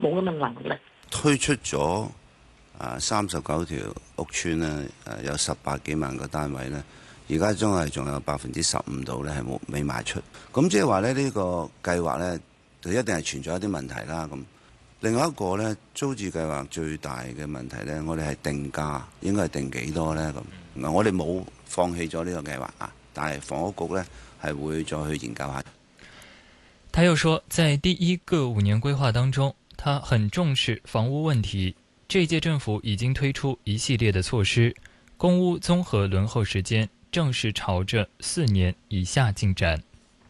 冇咁嘅能力。 推出咗39條屋邨咧，有18幾萬個單位咧，而家仲有15%度咧係未賣出。咁即係話咧，呢個計劃咧就一定係存在一啲問題啦。咁另外一個咧，租置計劃最大嘅問題咧，我哋係定價應該係定幾多咧？咁我哋冇放棄咗呢個計劃啊，但係房屋局咧係會再去研究下。 他又說，在第一個5年規劃當中，他很重視房屋問題。這屆政府已經推出一系列的措施，公屋綜合輪候時間正是朝着4年以下進展。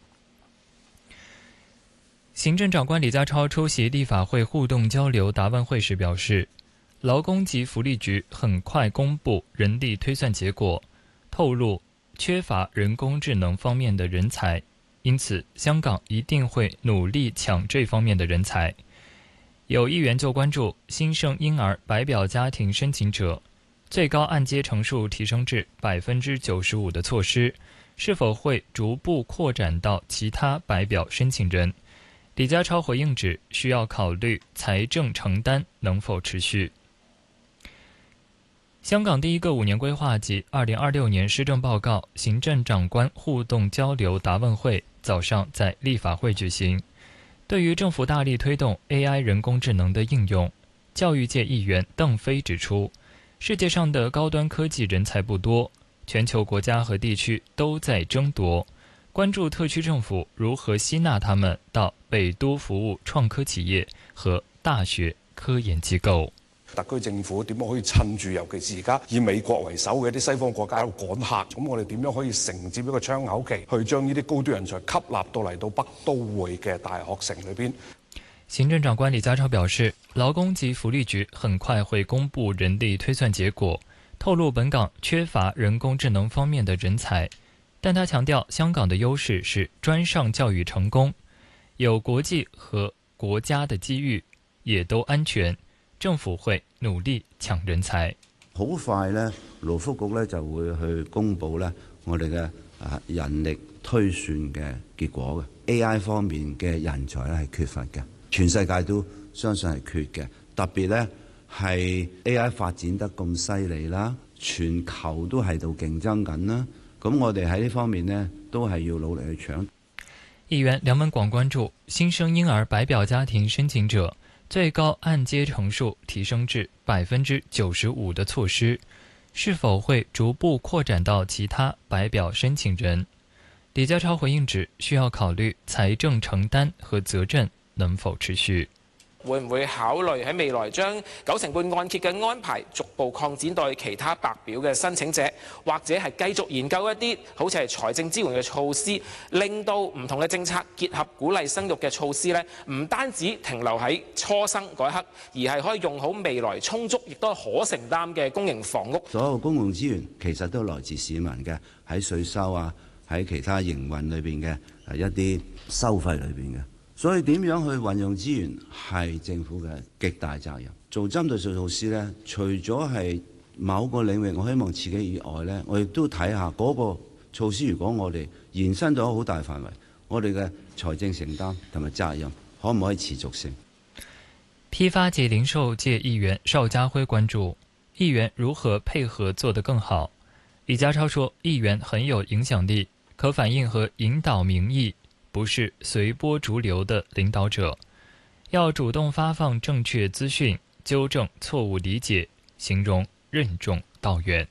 行政長官李家超出席立法會互動交流答問會時表示，勞工及福利局很快公布人力推算結果，透露缺乏人工智能方面的人才，因此香港一定會努力搶這方面的人才。有議員就關注新生嬰兒白表家庭申請者最高按揭成數提升至95%的措施，是否會逐步擴展到其他白表申請人？李家超回應指，需要考慮財政承擔能否持續。香港第一個5年規劃及2026年施政報告行政長官互動交流答問會早上在立法會舉行。對於政府大力推動 AI 人工智能的應用，教育界議員鄧飛指出，世界上的高端科技人才不多，全球國家和地區都在爭奪，關注特區政府如何吸納他們到北都服務創科企業和大學科研機構。 特區政府點樣可以趁住，尤其是而家以美國為首嘅一啲西方國家喺度趕客，咁我哋點樣可以承接一個窗口期，去將呢啲高端人才吸納到嚟到北都會嘅大學城裏邊。 行政長官李家超表示，勞工及福利局很快會公布人力推算結果，透露本港缺乏人工智能方面的人才，但他強調香港的優勢是專上教育成功，有國際和國家的機遇，也都安全。政府會努力搶人才。 好快咧，勞福局咧就會去公布咧我哋嘅人力推算嘅結果嘅。AI 方面嘅人才咧係缺乏嘅，全世界都相信係缺嘅。特別咧係 AI 發展得咁犀利啦，全球都喺度競爭緊啦。咁我哋喺呢方面呢，都係要努力去搶。 議員梁文廣關注新生嬰兒白表家庭申請者最高按揭成數提升至95%的措施，是否會逐步擴展到其他白表申請人？李家超回應指，需要考慮財政承擔和責任能否持續。 會唔會考慮喺未來將90%按揭嘅安排逐步擴展到其他白表嘅申請者，或者係繼續研究一啲好似係財政支援嘅措施，令到唔同嘅政策結合鼓勵生育嘅措施呢，唔單止停留喺初生嗰一刻，而係可以用好未來充足亦都可承擔嘅公營房屋。 所有公共資源其實都來自市民嘅，喺稅收啊，喺其他營運裏邊嘅一啲收費裏邊嘅。所以點樣去運用資源係政府嘅極大責任。做針對性措施呢，除咗係某個領域我希望刺激以外呢，我亦都睇下嗰個措施，如果我哋延伸咗好大範圍，我哋嘅財政承擔同埋責任可唔可以持續性？ 批發及零售界議員邵家輝關注議員如何配合做得更好。李家超說，議員很有影響力，可反映和引導民意，不是隨波逐流的領導者，要主動發放正確資訊，糾正錯誤理解，形容任重道遠。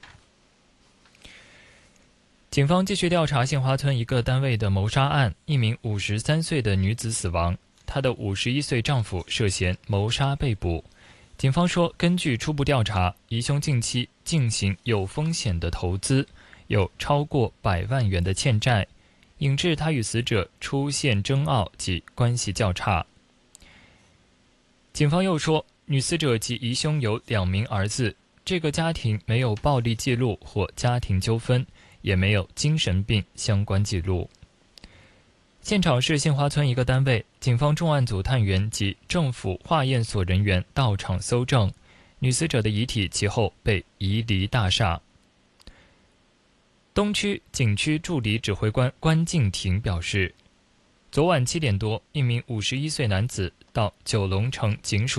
警方繼續調查杏花村一個單位的謀殺案，一名53歲的女子死亡，她的51歲丈夫涉嫌謀殺被捕。警方說，根據初步調查，疑兇近期進行有風險的投資，有超過100萬元的欠債，引致他與死者出現爭拗及關係較差。警方又說，女死者及疑兇有2名兒子，這個家庭沒有暴力記錄或家庭糾紛，也沒有精神病相關記錄。現場是杏花村一個單位，警方重案組探員及政府化驗所人員到場搜證，女死者的遺體其後被移離大廈。東區警區助理指揮官關敬亭表示， 昨晚7点多，一名51岁男子到九龙城警署